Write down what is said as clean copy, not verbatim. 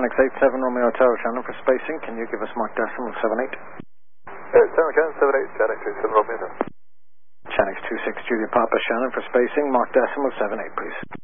Chanix 87 Romeo Hotel, Shannon for spacing. Can you give us mark decimal 78? Tango Shannon 78, Chanix 87 Romeo. Chanix 26 Julia Papa, Shannon for spacing. Mark decimal 78, please.